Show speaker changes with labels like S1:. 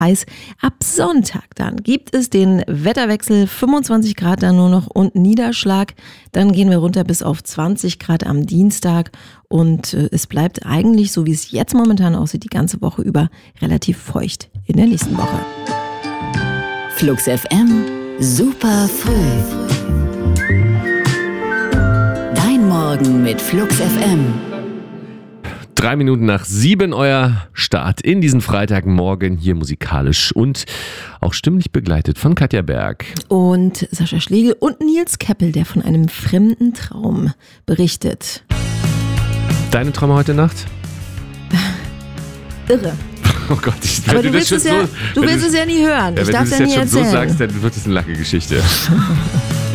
S1: heiß. Ab Sonntag dann gibt es den Wetterwechsel, 25 Grad dann nur noch und Niederschlag. Dann gehen wir runter bis auf 20 Grad am Dienstag und es bleibt eigentlich, so wie es jetzt momentan aussieht, die ganze Woche über relativ feucht in der nächsten Woche.
S2: Flux FM, super früh. Dein Morgen mit Flux FM.
S3: 3 Minuten nach 7, euer Start in diesen Freitagmorgen hier musikalisch und auch stimmlich begleitet von Katja Berg.
S1: Und Sascha Schlegel und Nils Keppel, der von einem fremden Traum berichtet.
S3: Deine Träume heute Nacht?
S1: Irre.
S3: Oh Gott,
S1: aber du willst es ja nie hören. Ich darf es ja nie erzählen.
S3: Wenn du es jetzt schon so sagst, dann wird es eine lange Geschichte.